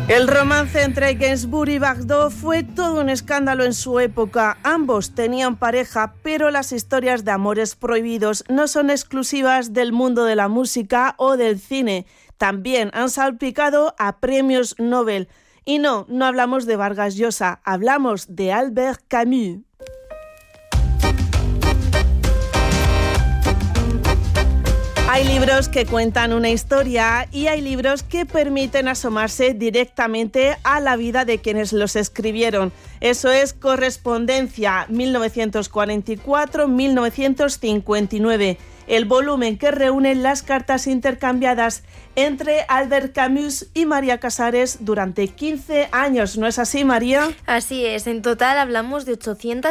El romance entre Gainsbourg y Bardot fue todo un escándalo en su época. Ambos tenían pareja, pero las historias de amores prohibidos no son exclusivas del mundo de la música o del cine. También han salpicado a premios Nobel. Y no hablamos de Vargas Llosa, hablamos de Albert Camus. Hay libros que cuentan una historia y hay libros que permiten asomarse directamente a la vida de quienes los escribieron. Eso es Correspondencia, 1944-1959, el volumen que reúne las cartas intercambiadas entre Albert Camus y María Casares durante 15 años. ¿No es así, María? Así es, en total hablamos de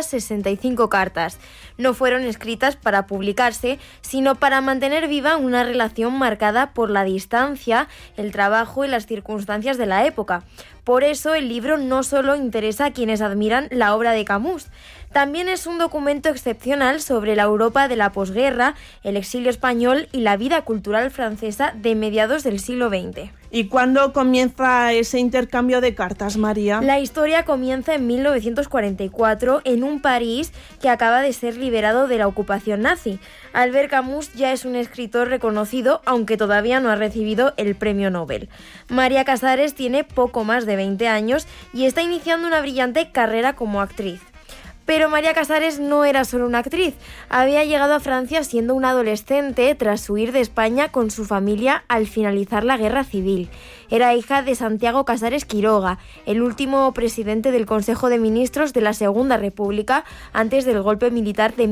865 cartas. No fueron escritas para publicarse, sino para mantener viva una relación marcada por la distancia, el trabajo y las circunstancias de la época. Por eso el libro no solo interesa a quienes admiran la obra de Camus, también es un documento excepcional sobre la Europa de la posguerra, el exilio español y la vida cultural francesa de mediados del siglo XX. ¿Y cuándo comienza ese intercambio de cartas, María? La historia comienza en 1944 en un París que acaba de ser liberado de la ocupación nazi. Albert Camus ya es un escritor reconocido, aunque todavía no ha recibido el premio Nobel. María Casares tiene poco más de 20 años y está iniciando una brillante carrera como actriz. Pero María Casares no era solo una actriz. Había llegado a Francia siendo una adolescente tras huir de España con su familia al finalizar la Guerra Civil. Era hija de Santiago Casares Quiroga, el último presidente del Consejo de Ministros de la Segunda República antes del golpe militar de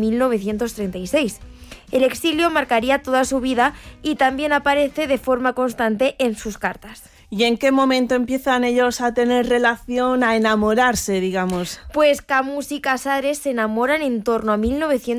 1936. El exilio marcaría toda su vida y también aparece de forma constante en sus cartas. ¿Y en qué momento empiezan ellos a tener relación, a enamorarse, digamos? Pues Camus y Casares se enamoran en torno a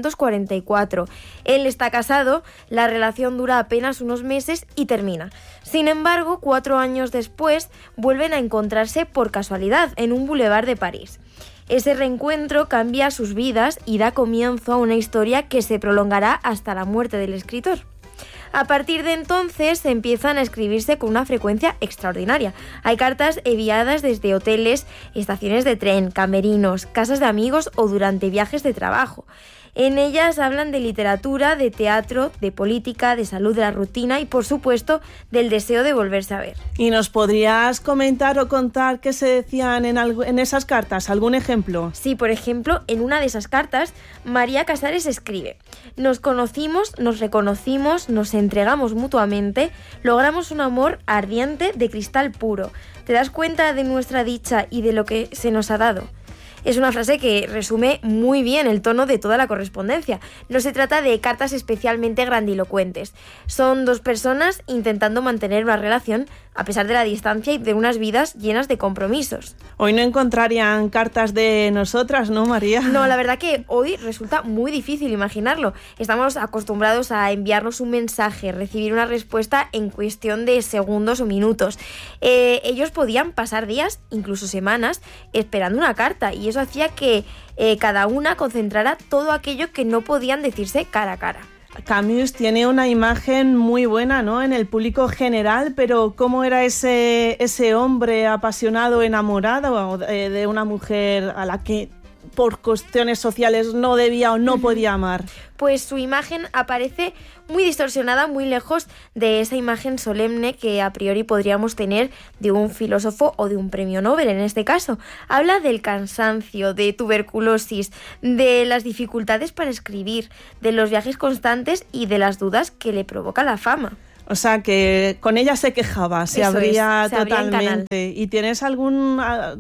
1944. Él está casado, la relación dura apenas unos meses y termina. Sin embargo, 4 años después, vuelven a encontrarse por casualidad en un boulevard de París. Ese reencuentro cambia sus vidas y da comienzo a una historia que se prolongará hasta la muerte del escritor. A partir de entonces empiezan a escribirse con una frecuencia extraordinaria. Hay cartas enviadas desde hoteles, estaciones de tren, camerinos, casas de amigos o durante viajes de trabajo. En ellas hablan de literatura, de teatro, de política, de salud, de la rutina y, por supuesto, del deseo de volverse a ver. ¿Y nos podrías comentar o contar qué se decían en esas cartas? ¿Algún ejemplo? Sí, por ejemplo, en una de esas cartas, María Casares escribe: nos conocimos, nos reconocimos, nos entregamos mutuamente, logramos un amor ardiente de cristal puro. ¿Te das cuenta de nuestra dicha y de lo que se nos ha dado? Es una frase que resume muy bien el tono de toda la correspondencia. No se trata de cartas especialmente grandilocuentes. Son dos personas intentando mantener una relación a pesar de la distancia y de unas vidas llenas de compromisos. Hoy no encontrarían cartas de nosotras, ¿no, María? No, la verdad que hoy resulta muy difícil imaginarlo. Estamos acostumbrados a enviarnos un mensaje, recibir una respuesta en cuestión de segundos o minutos. Ellos podían pasar días, incluso semanas, esperando una carta, y eso hacía que cada una concentrara todo aquello que no podían decirse cara a cara. Camus tiene una imagen muy buena, ¿no?, en el público general, pero ¿cómo era ese hombre apasionado, enamorado de una mujer a la que por cuestiones sociales no debía o no podía amar? Pues su imagen aparece muy distorsionada, muy lejos de esa imagen solemne que a priori podríamos tener de un filósofo o de un premio Nobel en este caso. Habla del cansancio, de tuberculosis, de las dificultades para escribir, de los viajes constantes y de las dudas que le provoca la fama. O sea, que con ella se quejaba, se abría totalmente. ¿Y tienes alguna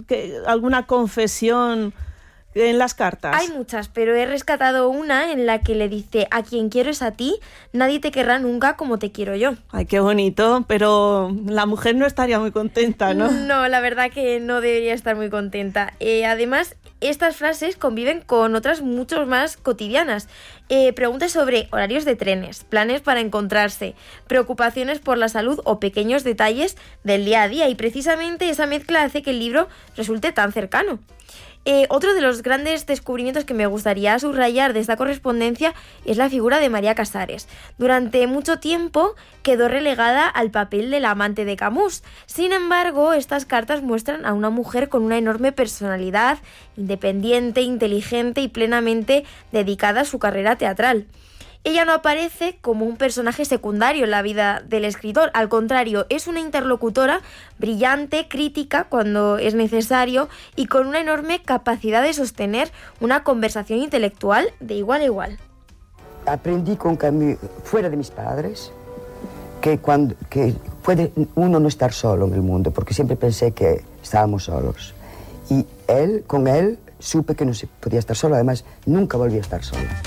confesión en las cartas? Hay muchas, pero he rescatado una en la que le dice: a quien quiero es a ti, nadie te querrá nunca como te quiero yo. Ay, qué bonito, pero la mujer no estaría muy contenta, ¿no? No, la verdad que no debería estar muy contenta. Además, estas frases conviven con otras mucho más cotidianas. Preguntas sobre horarios de trenes, planes para encontrarse, preocupaciones por la salud o pequeños detalles del día a día, y precisamente esa mezcla hace que el libro resulte tan cercano. Otro de los grandes descubrimientos que me gustaría subrayar de esta correspondencia es la figura de María Casares. Durante mucho tiempo quedó relegada al papel de la amante de Camus. Sin embargo, estas cartas muestran a una mujer con una enorme personalidad, independiente, inteligente y plenamente dedicada a su carrera teatral. Ella no aparece como un personaje secundario en la vida del escritor, al contrario, es una interlocutora brillante, crítica cuando es necesario y con una enorme capacidad de sostener una conversación intelectual de igual a igual. Aprendí con Camus, fuera de mis padres, que puede uno no estar solo en el mundo, porque siempre pensé que estábamos solos. Y con él, supe que no se podía estar solo, además nunca volví a estar sola.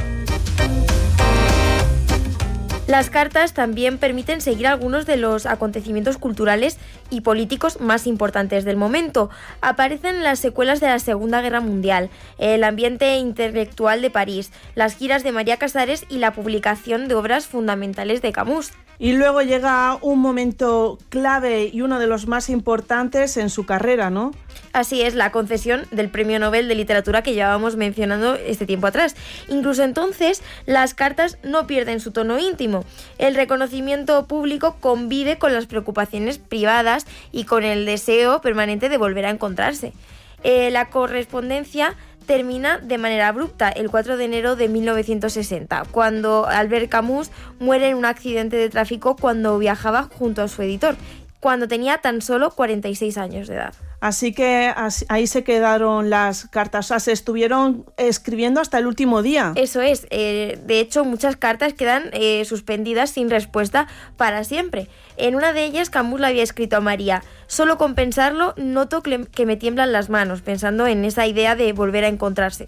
Las cartas también permiten seguir algunos de los acontecimientos culturales y políticos más importantes del momento. Aparecen las secuelas de la Segunda Guerra Mundial, el ambiente intelectual de París, las giras de María Casares y la publicación de obras fundamentales de Camus. Y luego llega un momento clave y uno de los más importantes en su carrera, ¿no? Así es, la concesión del Premio Nobel de Literatura que llevábamos mencionando este tiempo atrás. Incluso entonces, las cartas no pierden su tono íntimo. El reconocimiento público convive con las preocupaciones privadas y con el deseo permanente de volver a encontrarse. La correspondencia termina de manera abrupta el 4 de enero de 1960, cuando Albert Camus muere en un accidente de tráfico cuando viajaba junto a su editor, cuando tenía tan solo 46 años de edad. Así que ahí se quedaron las cartas, o sea, se estuvieron escribiendo hasta el último día. Eso es, de hecho muchas cartas quedan suspendidas sin respuesta para siempre. En una de ellas Camus le había escrito a María: solo con pensarlo noto que me tiemblan las manos, pensando en esa idea de volver a encontrarse.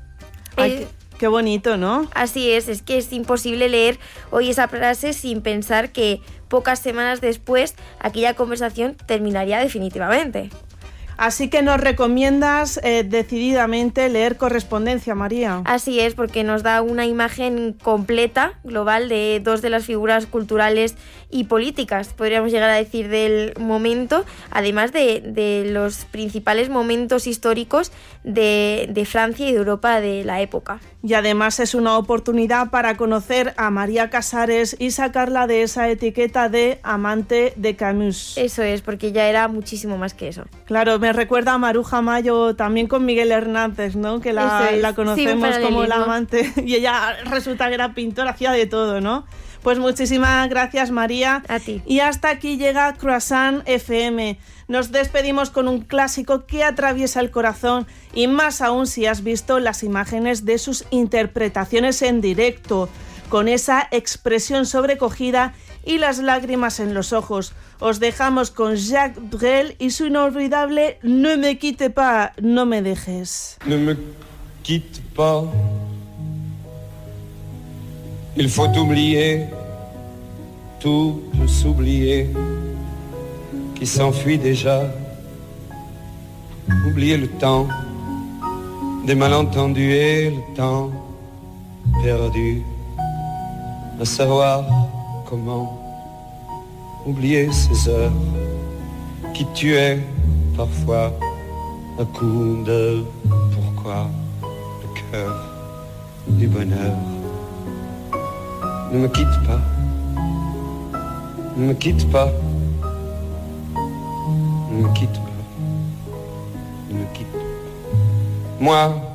Ay, qué bonito, ¿no? Así es que es imposible leer hoy esa frase sin pensar que pocas semanas después aquella conversación terminaría definitivamente. Así que nos recomiendas decididamente leer Correspondencia, María. Así es, porque nos da una imagen completa, global, de dos de las figuras culturales y políticas, podríamos llegar a decir, del momento, además de los principales momentos históricos de Francia y de Europa de la época. Y además es una oportunidad para conocer a María Casares y sacarla de esa etiqueta de amante de Camus. Eso es, porque ella era muchísimo más que eso. Claro, me recuerda a Maruja Mayo también con Miguel Hernández, ¿no? Que la conocemos como la amante y ella resulta que era pintora, hacía de todo, ¿no? Pues muchísimas gracias, María. A ti. Y hasta aquí llega Croissant FM. Nos despedimos con un clásico que atraviesa el corazón y más aún si has visto las imágenes de sus interpretaciones en directo, con esa expresión sobrecogida y las lágrimas en los ojos. Os dejamos con Jacques Brel y su inolvidable Ne me quitte pas, no me dejes. Ne me quitte pas. Il faut oublier, tout s'oublier, qui s'enfuit déjà. Oublier le temps des malentendus et le temps perdu. À savoir comment oublier ces heures qui tuaient parfois à coup de pourquoi le cœur du bonheur. Ne me quitte pas, ne me quitte pas, ne me quitte pas, ne me quitte pas. Moi,